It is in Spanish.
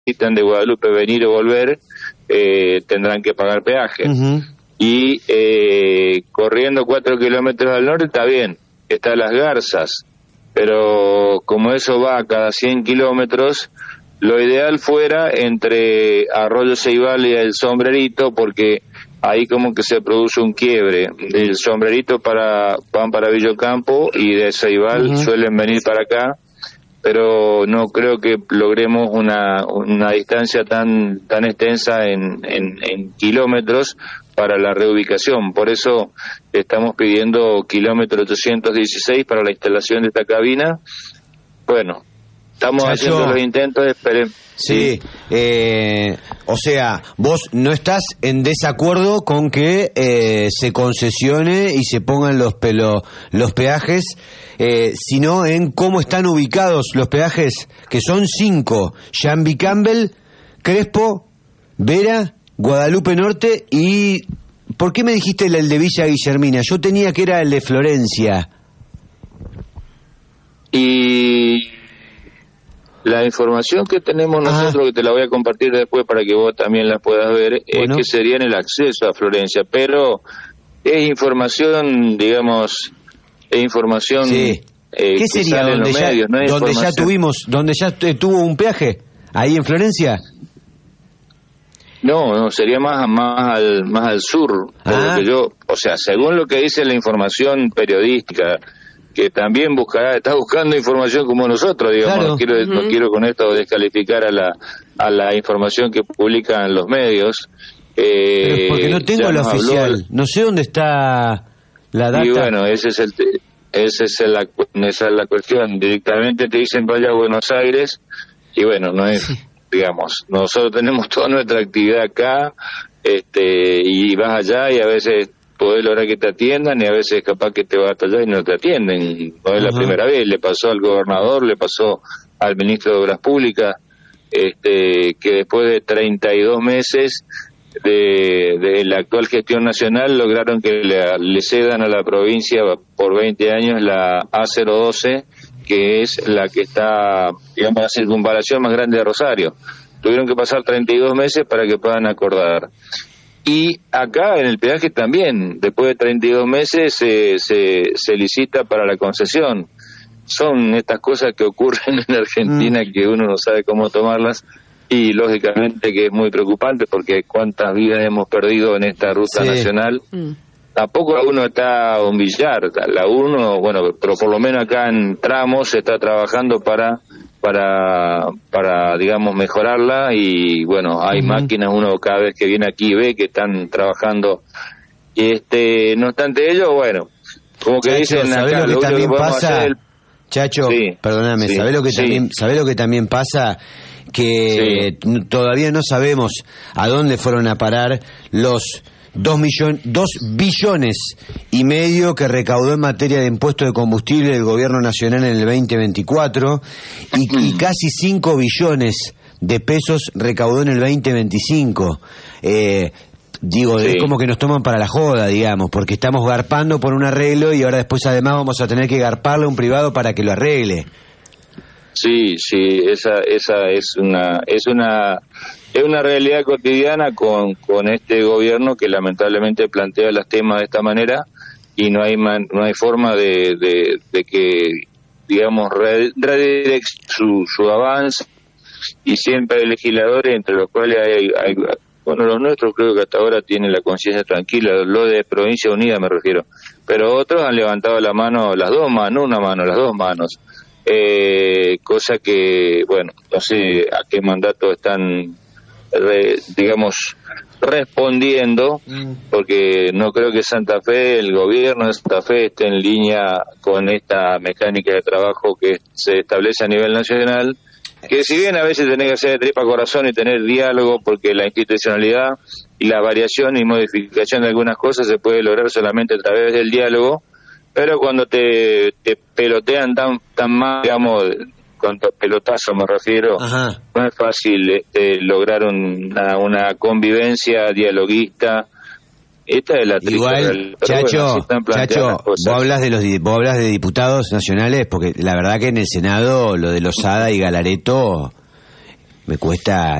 necesitan de Guadalupe venir o volver, tendrán que pagar peaje. Y corriendo 4 kilómetros al norte está bien, está Las Garzas, pero como eso va cada 100 kilómetros, lo ideal fuera entre Arroyo Ceibal y el Sombrerito, porque ahí como que se produce un quiebre. Del Sombrerito van para Villocampo y de Ceibal suelen venir para acá, pero no creo que logremos una distancia tan extensa en kilómetros para la reubicación. Por eso estamos pidiendo kilómetro 816 para la instalación de esta cabina. Bueno, estamos haciendo los intentos, esperemos. Sí, o sea, vos no estás en desacuerdo con que se concesione y se pongan los peajes, sino en cómo están ubicados los peajes, que son 5: Jambi Campbell, Crespo, Vera, Guadalupe Norte y... ¿Por qué me dijiste el de Villa Guillermina? Yo tenía que era el de Florencia. Y la información que tenemos nosotros, que te la voy a compartir después para que vos también la puedas ver, es que sería en el acceso a Florencia, pero es información, digamos, es información... Sí. ¿Qué sería? ¿Donde ya tuvo un peaje? ¿Ahí en Florencia? No, sería más al sur, porque o sea, según lo que dice la información periodística, que también está buscando información como nosotros, digamos. Claro. No quiero con esto descalificar a la información que publican los medios. Pero porque no tengo la oficial, no sé dónde está la data. Y bueno, esa es la cuestión. Directamente te dicen vaya a Buenos Aires, y bueno, no es... digamos, nosotros tenemos toda nuestra actividad acá, y vas allá y a veces podés lograr que te atiendan y a veces capaz que te vas hasta allá y no te atienden. No es la primera vez, le pasó al gobernador, le pasó al ministro de Obras Públicas, que después de 32 meses de la actual gestión nacional lograron que le cedan a la provincia por 20 años la A012, que es la que está, digamos, la circunvalación más grande de Rosario. Tuvieron que pasar 32 meses para que puedan acordar. Y acá en el peaje también, después de 32 meses se licita para la concesión. Son estas cosas que ocurren en Argentina que uno no sabe cómo tomarlas, y lógicamente que es muy preocupante porque cuántas vidas hemos perdido en esta ruta nacional. Tampoco la 1 está a un billar, la 1, bueno, pero por lo menos acá en tramos se está trabajando para digamos mejorarla, y bueno, hay máquinas, uno cada vez que viene aquí ve que están trabajando, no obstante ello, bueno, como que Chacho, dicen ¿sabés acá, lo que también pasa? Chacho, perdóname, ¿sabés lo que también pasa? Que todavía no sabemos a dónde fueron a parar los 2 billones y medio que recaudó en materia de impuesto de combustible el gobierno nacional en el 2024 y casi 5 billones de pesos recaudó en el 2025. Es como que nos toman para la joda, digamos, porque estamos garpando por un arreglo y ahora después además vamos a tener que garparle a un privado para que lo arregle. Sí, esa es una realidad cotidiana con este gobierno que lamentablemente plantea los temas de esta manera, y no hay forma de que, digamos, redireccionar su avance, y siempre hay legisladores, entre los cuales hay bueno, los nuestros creo que hasta ahora tienen la conciencia tranquila, lo de Provincia Unida me refiero, pero otros han levantado la mano, las dos manos, cosa que, bueno, no sé a qué mandato están digamos respondiendo, porque no creo que Santa Fe, el gobierno de Santa Fe, esté en línea con esta mecánica de trabajo que se establece a nivel nacional, que si bien a veces tenés que hacer de tripa corazón y tener diálogo, porque la institucionalidad y la variación y modificación de algunas cosas se puede lograr solamente a través del diálogo, pero cuando te pelotean tan mal, digamos, con pelotazo me refiero, no es fácil lograr una convivencia dialoguista. Esta es la igual, Chacho, vos hablas de diputados nacionales, porque la verdad que en el Senado lo de Lozada y Galaretto me cuesta